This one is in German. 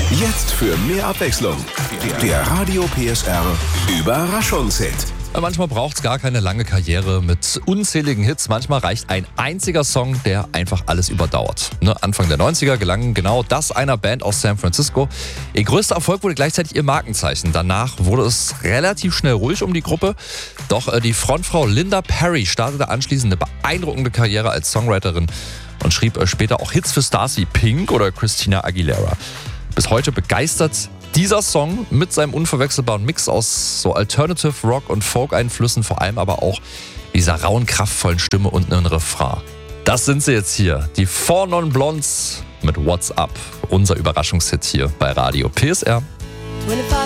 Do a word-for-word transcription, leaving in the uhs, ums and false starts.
Jetzt für mehr Abwechslung. Der Radio P S R Überraschungshit. Manchmal braucht es gar keine lange Karriere mit unzähligen Hits. Manchmal reicht ein einziger Song, der einfach alles überdauert. Ne, Anfang der neunziger gelang genau das einer Band aus San Francisco. Ihr größter Erfolg wurde gleichzeitig ihr Markenzeichen. Danach wurde es relativ schnell ruhig um die Gruppe. Doch äh, die Frontfrau Linda Perry startete anschließend eine beeindruckende Karriere als Songwriterin und schrieb äh, später auch Hits für Stars wie Pink oder Christina Aguilera. Bis heute begeistert dieser Song mit seinem unverwechselbaren Mix aus so Alternative Rock und Folk-Einflüssen, vor allem aber auch dieser rauen, kraftvollen Stimme und einem Refrain. Das sind sie jetzt hier, die Four Non Blondes mit What's Up, unser Überraschungshit hier bei Radio P S R.